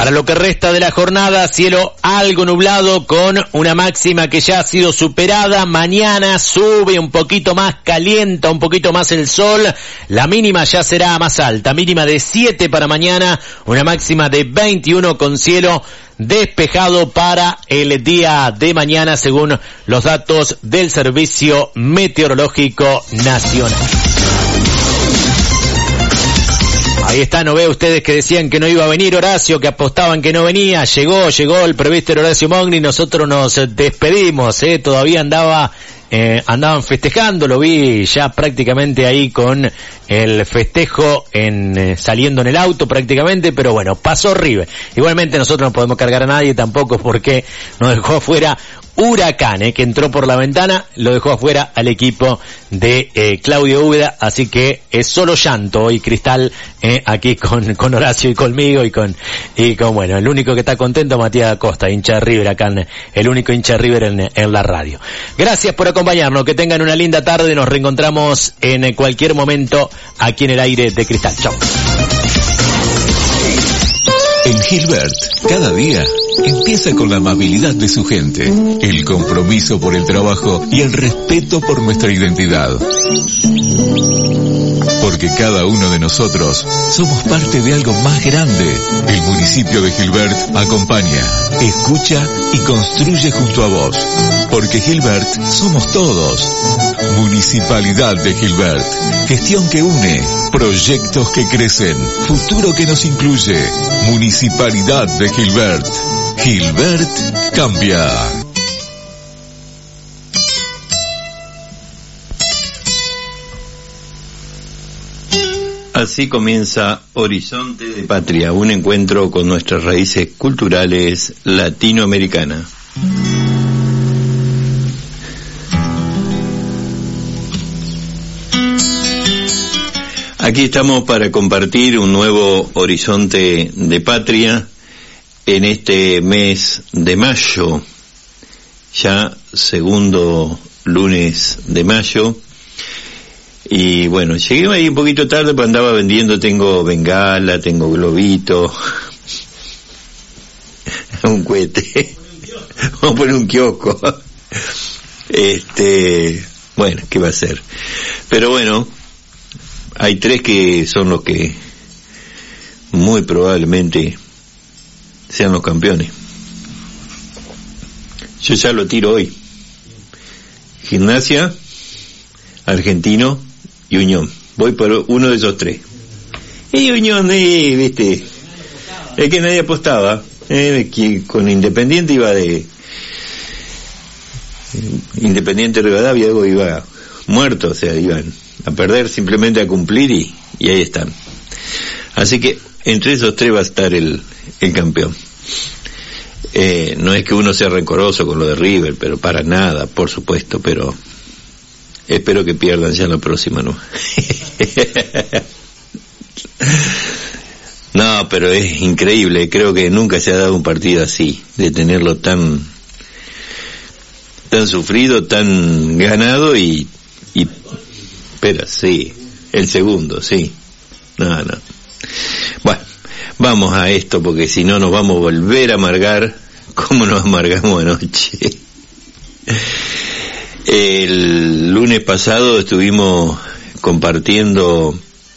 Para lo que resta de la jornada, cielo algo nublado con una máxima que ya ha sido superada. Mañana sube un poquito más, calienta un poquito más el sol. La mínima ya será más alta, mínima de 7 para mañana, una máxima de 21 con cielo despejado para el día de mañana según los datos del Servicio Meteorológico Nacional. Ahí está, ¿no ve ustedes que decían que no iba a venir Horacio, que apostaban que no venía? Llegó el prevester Horacio Mogni, nosotros nos despedimos, todavía andaban festejando, lo vi ya prácticamente ahí con el festejo saliendo en el auto prácticamente, pero bueno, pasó River. Igualmente nosotros no podemos cargar a nadie tampoco porque nos dejó afuera Huracán, que entró por la ventana, lo dejó afuera al equipo de Claudio Úbeda, así que es solo llanto hoy Cristal aquí con Horacio y conmigo y con bueno, el único que está contento Matías Acosta, hincha de River acá, el único hincha de River en la radio. Gracias por acompañarnos, que tengan una linda tarde, nos reencontramos en cualquier momento aquí en el aire de Cristal. Chao. En Gilbert, cada día empieza con la amabilidad de su gente, el compromiso por el trabajo y el respeto por nuestra identidad. Porque cada uno de nosotros somos parte de algo más grande. El municipio de Gilbert acompaña, escucha y construye junto a vos. Porque Gilbert somos todos. Municipalidad de Gilbert. Gestión que une, proyectos que crecen, futuro que nos incluye. Municipalidad de Gilbert. Gilbert cambia. Así comienza Horizonte de Patria, un encuentro con nuestras raíces culturales latinoamericanas. Aquí estamos para compartir un nuevo Horizonte de Patria en este mes de mayo, ya segundo lunes de mayo. Y bueno, llegué ahí un poquito tarde, pues andaba vendiendo, tengo bengala, tengo globito, un cohete, vamos a poner un kiosco. Bueno, ¿qué va a hacer? Pero bueno, hay 3 que son los que muy probablemente sean los campeones. Yo ya lo tiro hoy. Gimnasia, Argentino y Unión. Voy por uno de esos 3. Y Unión, viste, es que nadie apostaba. Que con Independiente iba de Independiente Rivadavia, iba muerto, o sea, iban a perder, simplemente a cumplir y ahí están. Así que entre esos 3 va a estar el campeón. No es que uno sea rencoroso con lo de River, pero para nada, por supuesto, pero espero que pierdan ya la próxima, ¿no? No, pero es increíble, creo que nunca se ha dado un partido así, de tenerlo tan sufrido, tan ganado y espera, sí, el segundo, sí. No. Bueno, vamos a esto porque si no nos vamos a volver a amargar como nos amargamos anoche. El lunes pasado estuvimos compartiendo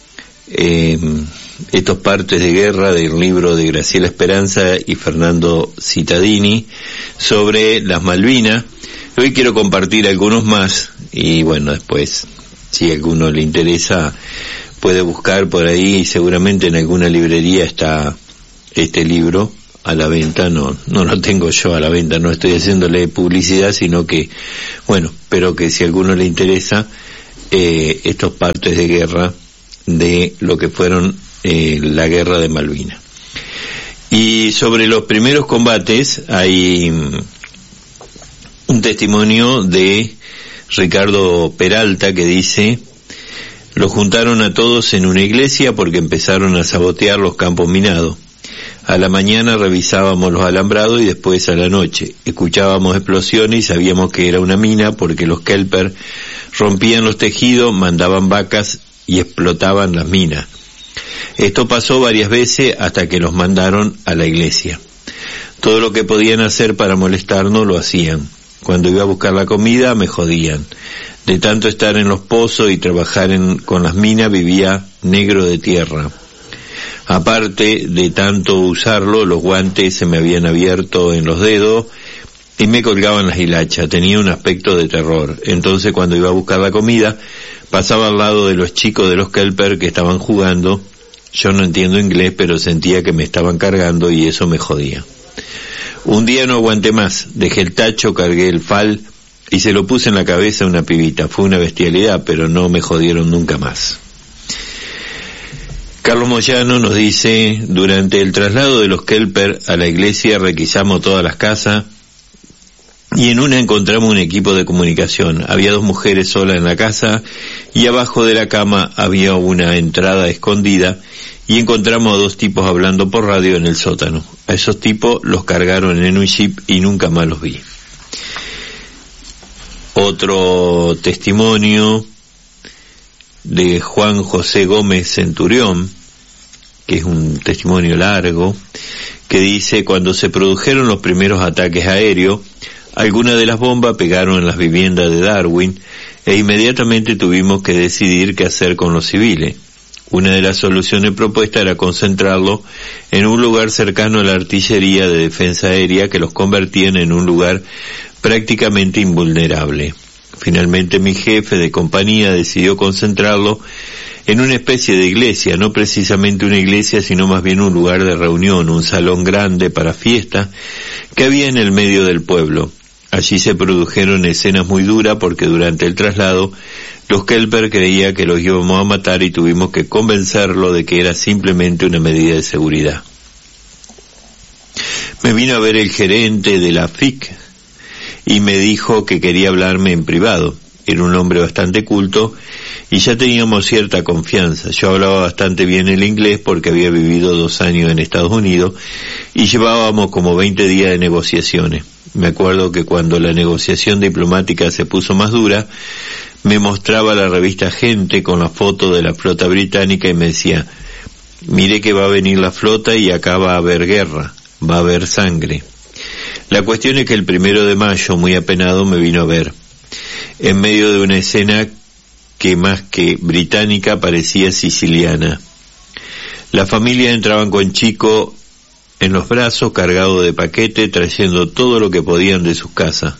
estos partes de guerra del libro de Graciela Esperanza y Fernando Cittadini sobre las Malvinas. Hoy quiero compartir algunos más y bueno, después si a alguno le interesa puede buscar por ahí, seguramente en alguna librería está este libro a la venta. No lo tengo yo a la venta, no estoy haciéndole publicidad, sino que bueno, pero que si a alguno le interesa estos partes de guerra de lo que fueron la guerra de Malvinas. Y sobre los primeros combates hay un testimonio de Ricardo Peralta que dice: los juntaron a todos en una iglesia porque empezaron a sabotear los campos minados. A la mañana revisábamos los alambrados y después a la noche escuchábamos explosiones y sabíamos que era una mina porque los kelper rompían los tejidos, mandaban vacas y explotaban las minas. Esto pasó varias veces hasta que los mandaron a la iglesia. Todo lo que podían hacer para molestarnos lo hacían. Cuando iba a buscar la comida me jodían. De tanto estar en los pozos y trabajar con las minas vivía negro de tierra. Aparte de tanto usarlo, los guantes se me habían abierto en los dedos y me colgaban las hilachas. Tenía un aspecto de terror. Entonces cuando iba a buscar la comida pasaba al lado de los chicos de los Kelper que estaban jugando. Yo no entiendo inglés, pero sentía que me estaban cargando y eso me jodía. Un día no aguanté más, dejé el tacho, cargué el fal y se lo puse en la cabeza a una pibita. Fue una bestialidad, pero no me jodieron nunca más. Carlos Moyano nos dice, durante el traslado de los Kelper a la iglesia requisamos todas las casas y en una encontramos un equipo de comunicación. Había 2 mujeres solas en la casa y abajo de la cama había una entrada escondida y encontramos a 2 tipos hablando por radio en el sótano. A esos tipos los cargaron en un jeep y nunca más los vi. Otro testimonio de Juan José Gómez Centurión, que es un testimonio largo, que dice, cuando se produjeron los primeros ataques aéreos, algunas de las bombas pegaron en las viviendas de Darwin e inmediatamente tuvimos que decidir qué hacer con los civiles. Una de las soluciones propuestas era concentrarlos en un lugar cercano a la artillería de defensa aérea que los convertían en un lugar prácticamente invulnerable. Finalmente mi jefe de compañía decidió concentrarlo en una especie de iglesia, no precisamente una iglesia, sino más bien un lugar de reunión, un salón grande para fiestas que había en el medio del pueblo. Allí se produjeron escenas muy duras porque durante el traslado los Kelper creía que los íbamos a matar y tuvimos que convencerlo de que era simplemente una medida de seguridad. Me vino a ver el gerente de la FIC y me dijo que quería hablarme en privado. Era un hombre bastante culto y ya teníamos cierta confianza. Yo hablaba bastante bien el inglés porque había vivido 2 años en Estados Unidos y llevábamos como 20 días de negociaciones. Me acuerdo que cuando la negociación diplomática se puso más dura, me mostraba la revista Gente con la foto de la flota británica y me decía, mire que va a venir la flota y acá va a haber guerra, va a haber sangre. La cuestión es que el 1 de mayo, muy apenado, me vino a ver. En medio de una escena que más que británica parecía siciliana. La familia entraban con Chico en los brazos, cargado de paquete, trayendo todo lo que podían de sus casas.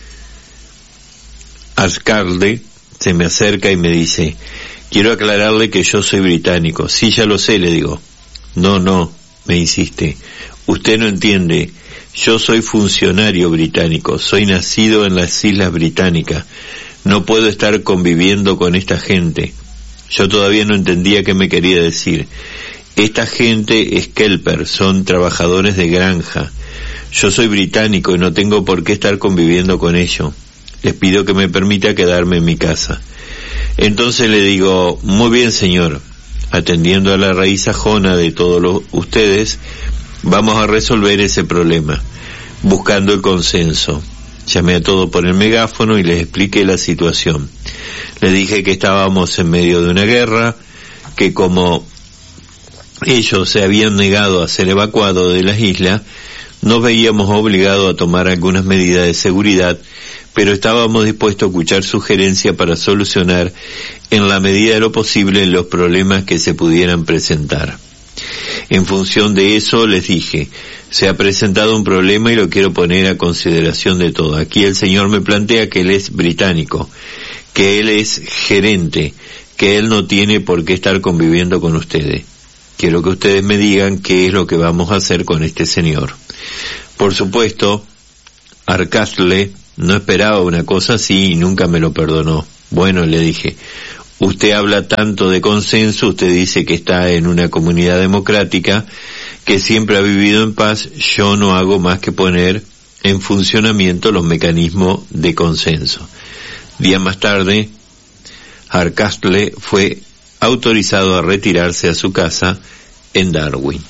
Ascarde se me acerca y me dice, quiero aclararle que yo soy británico. Sí, ya lo sé, le digo. No, me insiste. Usted no entiende. Yo soy funcionario británico, soy nacido en las Islas Británicas. No puedo estar conviviendo con esta gente. Yo todavía no entendía qué me quería decir. Esta gente es Kelper, son trabajadores de granja. Yo soy británico y no tengo por qué estar conviviendo con ellos. Les pido que me permita quedarme en mi casa. Entonces le digo, muy bien señor, atendiendo a la raíz sajona de todos ustedes, vamos a resolver ese problema, buscando el consenso. Llamé a todos por el megáfono y les expliqué la situación. Les dije que estábamos en medio de una guerra, que como ellos se habían negado a ser evacuados de las islas, nos veíamos obligados a tomar algunas medidas de seguridad, pero estábamos dispuestos a escuchar sugerencias para solucionar en la medida de lo posible los problemas que se pudieran presentar. En función de eso les dije, se ha presentado un problema y lo quiero poner a consideración de todo. Aquí el señor me plantea que él es británico, que él es gerente, que él no tiene por qué estar conviviendo con ustedes. Quiero que ustedes me digan qué es lo que vamos a hacer con este señor. Por supuesto, Arcastle no esperaba una cosa así y nunca me lo perdonó. Bueno, le dije, usted habla tanto de consenso, usted dice que está en una comunidad democrática, que siempre ha vivido en paz, yo no hago más que poner en funcionamiento los mecanismos de consenso. Días más tarde, Arcastle fue autorizado a retirarse a su casa en Darwin.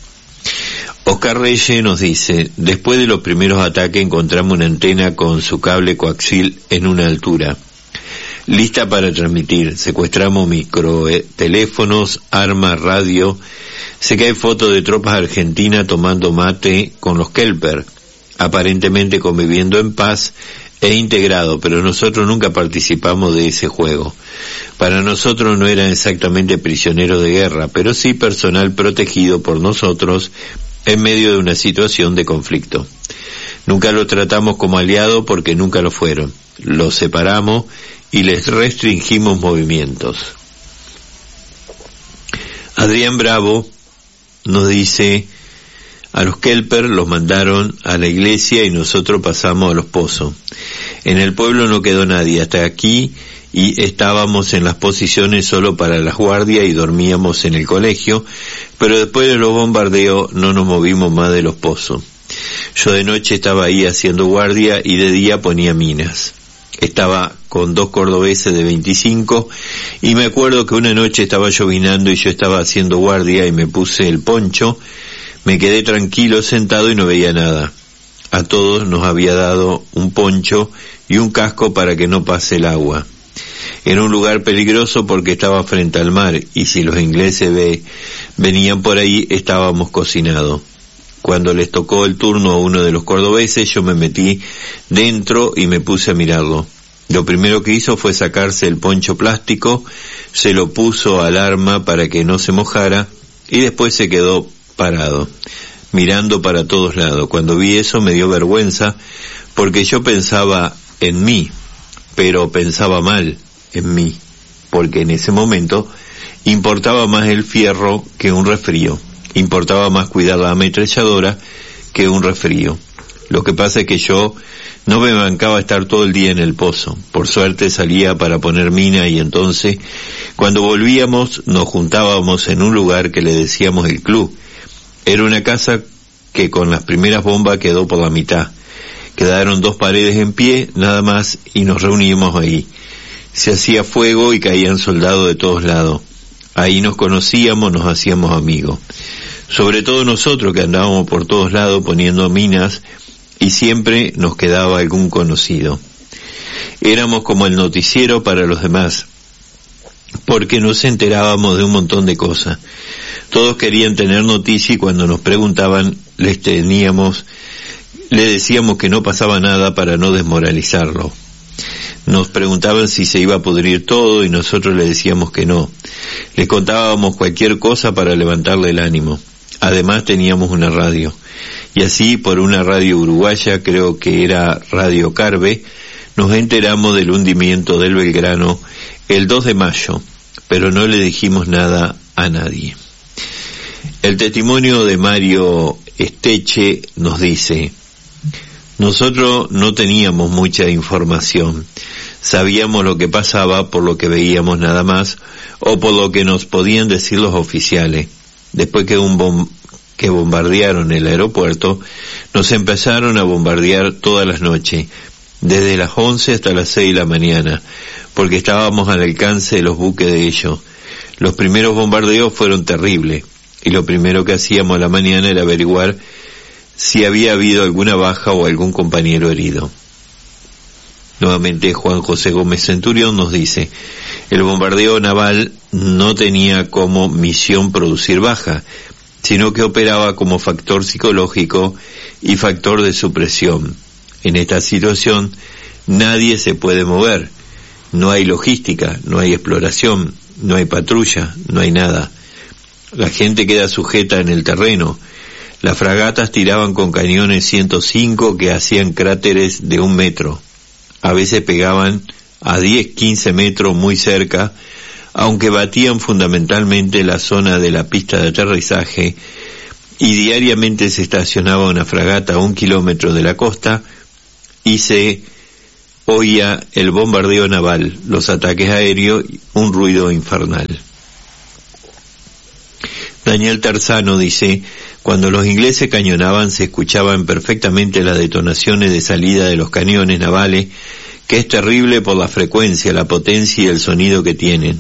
Oscar Reyes nos dice, después de los primeros ataques encontramos una antena con su cable coaxil en una altura. lista para transmitir. Secuestramos microteléfonos, armas, radio. Sé que hay fotos de tropas argentinas tomando mate con los Kelper, aparentemente conviviendo en paz e integrado, pero nosotros nunca participamos de ese juego. Para nosotros no eran exactamente prisioneros de guerra, pero sí personal protegido por nosotros en medio de una situación de conflicto. Nunca lo tratamos como aliado porque nunca lo fueron. Los separamos y les restringimos movimientos. Adrián Bravo nos dice: a los Kelper los mandaron a la iglesia y nosotros pasamos a los pozos. En el pueblo no quedó nadie hasta aquí y estábamos en las posiciones solo para las guardias y dormíamos en el colegio, pero después de los bombardeos no nos movimos más de los pozos. Yo de noche estaba ahí haciendo guardia y de día ponía minas. Estaba con 2 cordobeses de 25 y me acuerdo que una noche estaba llovinando y yo estaba haciendo guardia y me puse el poncho. Me quedé tranquilo sentado y no veía nada. A todos nos había dado un poncho y un casco para que no pase el agua. Era un lugar peligroso porque estaba frente al mar y si los ingleses venían por ahí estábamos cocinados. Cuando les tocó el turno a uno de los cordobeses, yo me metí dentro y me puse a mirarlo. Lo primero que hizo fue sacarse el poncho plástico, se lo puso al arma para que no se mojara y después se quedó parado, mirando para todos lados. Cuando vi eso me dio vergüenza porque yo pensaba en mí, pero pensaba mal en mí, porque en ese momento importaba más el fierro que un resfrío, importaba más cuidar la ametralladora que un resfrío. Lo que pasa es que yo no me bancaba estar todo el día en el pozo. Por suerte salía para poner mina y entonces, cuando volvíamos, nos juntábamos en un lugar que le decíamos el club. Era una casa que con las primeras bombas quedó por la mitad. Quedaron 2 paredes en pie, nada más, y nos reuníamos ahí. Se hacía fuego y caían soldados de todos lados. Ahí nos conocíamos, nos hacíamos amigos. Sobre todo nosotros que andábamos por todos lados poniendo minas y siempre nos quedaba algún conocido. Éramos como el noticiero para los demás, porque nos enterábamos de un montón de cosas. Todos querían tener noticia y cuando nos preguntaban le decíamos que no pasaba nada para no desmoralizarlo. Nos preguntaban si se iba a pudrir todo y nosotros le decíamos que no. Les contábamos cualquier cosa para levantarle el ánimo. Además teníamos una radio. Y así por una radio uruguaya, creo que era Radio Carve, nos enteramos del hundimiento del Belgrano el 2 de mayo, pero no le dijimos nada a nadie. El testimonio de Mario Esteche nos dice: nosotros no teníamos mucha información, sabíamos lo que pasaba por lo que veíamos nada más, o por lo que nos podían decir los oficiales. Después que bombardearon el aeropuerto, nos empezaron a bombardear todas las noches, desde las 11 hasta las 6 de la mañana, porque estábamos al alcance de los buques de ellos. Los primeros bombardeos fueron terribles, y lo primero que hacíamos a la mañana era averiguar si había habido alguna baja o algún compañero herido. Nuevamente Juan José Gómez Centurión nos dice: el bombardeo naval no tenía como misión producir baja, sino que operaba como factor psicológico y factor de supresión. En esta situación nadie se puede mover, no hay logística, no hay exploración, no hay patrulla, no hay nada. La gente queda sujeta en el terreno. Las fragatas tiraban con cañones 105 que hacían cráteres de 1 metro. A veces pegaban a 10-15 metros muy cerca, aunque batían fundamentalmente la zona de la pista de aterrizaje, y diariamente se estacionaba una fragata a 1 kilómetro de la costa y se oía el bombardeo naval, los ataques aéreos, un ruido infernal. Daniel Tarzano dice: cuando los ingleses cañonaban se escuchaban perfectamente las detonaciones de salida de los cañones navales, que es terrible por la frecuencia, la potencia y el sonido que tienen.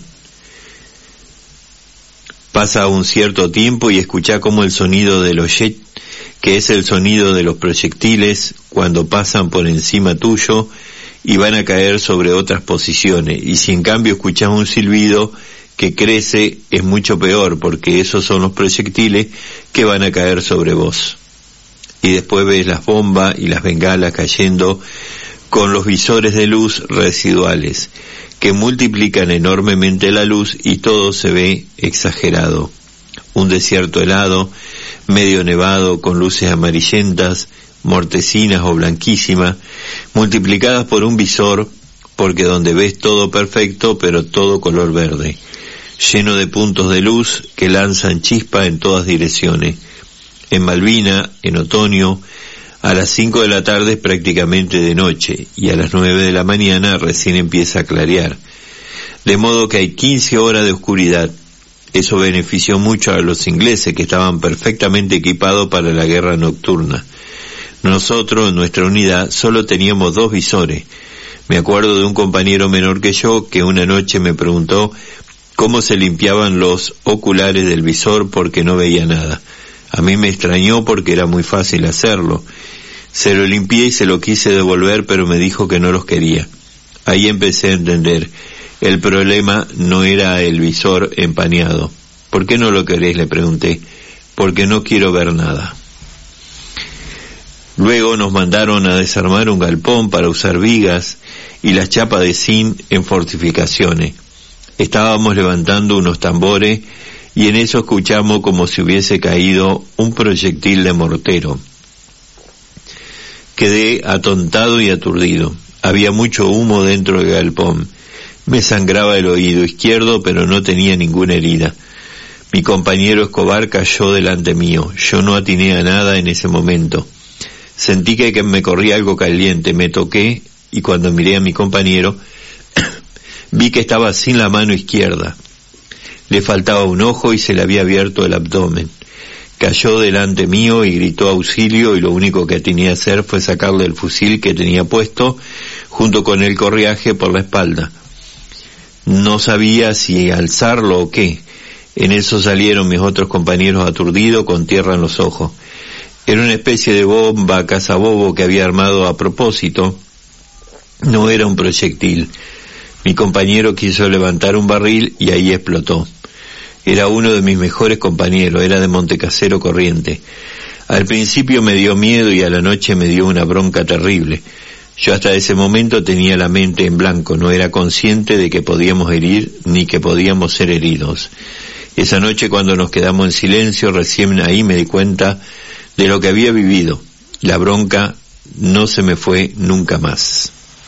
Pasa un cierto tiempo y escucha como el sonido de los jets, que es el sonido de los proyectiles cuando pasan por encima tuyo, y van a caer sobre otras posiciones. Y si en cambio escuchás un silbido que crece, es mucho peor, porque esos son los proyectiles que van a caer sobre vos. Y después ves las bombas y las bengalas cayendo con los visores de luz residuales, que multiplican enormemente la luz y todo se ve exagerado. Un desierto helado, medio nevado, con luces amarillentas, mortecinas o blanquísimas, multiplicadas por un visor, porque donde ves todo perfecto, pero todo color verde, lleno de puntos de luz que lanzan chispa en todas direcciones. En Malvina, en otoño, a las 5 de la tarde es prácticamente de noche, y a las 9 de la mañana recién empieza a clarear. De modo que hay 15 horas de oscuridad. Eso benefició mucho a los ingleses, que estaban perfectamente equipados para la guerra nocturna. Nosotros, en nuestra unidad, solo teníamos 2 visores. Me acuerdo de un compañero menor que yo, que una noche me preguntó cómo se limpiaban los oculares del visor porque no veía nada. A mí me extrañó porque era muy fácil hacerlo. Se lo limpié y se lo quise devolver, pero me dijo que no los quería. Ahí empecé a entender. El problema no era el visor empañado. ¿Por qué no lo querés?, le pregunté. Porque no quiero ver nada. Luego nos mandaron a desarmar un galpón para usar vigas y las chapas de zinc en fortificaciones. Estábamos levantando unos tambores y en eso escuchamos como si hubiese caído un proyectil de mortero. Quedé atontado y aturdido. Había mucho humo dentro del galpón. Me sangraba el oído izquierdo, pero no tenía ninguna herida. Mi compañero Escobar cayó delante mío. Yo no atiné a nada en ese momento. Sentí que me corría algo caliente. Me toqué y cuando miré a mi compañero vi que estaba sin la mano izquierda. Le faltaba un ojo y se le había abierto el abdomen. Cayó delante mío y gritó auxilio, y lo único que tenía que hacer fue sacarle el fusil que tenía puesto junto con el correaje por la espalda. No sabía si alzarlo o qué. En eso salieron mis otros compañeros aturdidos con tierra en los ojos. Era una especie de bomba cazabobo que había armado a propósito. No era un proyectil. Mi compañero quiso levantar un barril y ahí explotó. Era uno de mis mejores compañeros, era de Montecasero Corriente. Al principio me dio miedo y a la noche me dio una bronca terrible. Yo hasta ese momento tenía la mente en blanco, no era consciente de que podíamos herir ni que podíamos ser heridos. Esa noche, cuando nos quedamos en silencio, recién ahí me di cuenta de lo que había vivido. La bronca no se me fue nunca más.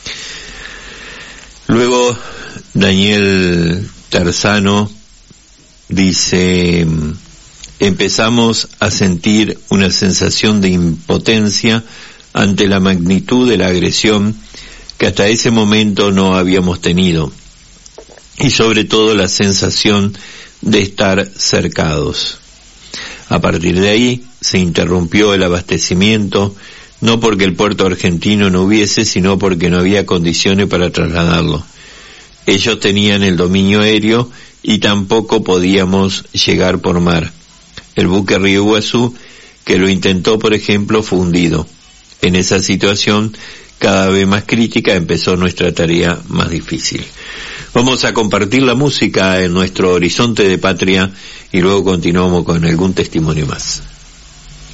Luego Daniel Terzano dice: empezamos a sentir una sensación de impotencia ante la magnitud de la agresión que hasta ese momento no habíamos tenido, y sobre todo la sensación de estar cercados. A partir de ahí se interrumpió el abastecimiento, no porque el puerto argentino no hubiese, sino porque no había condiciones para trasladarlo. Ellos tenían el dominio aéreo y tampoco podíamos llegar por mar. El buque Río Iguazú, que lo intentó, por ejemplo, fue hundido. En esa situación, cada vez más crítica, empezó nuestra tarea más difícil. Vamos a compartir la música en nuestro Horizonte de Patria y luego continuamos con algún testimonio más.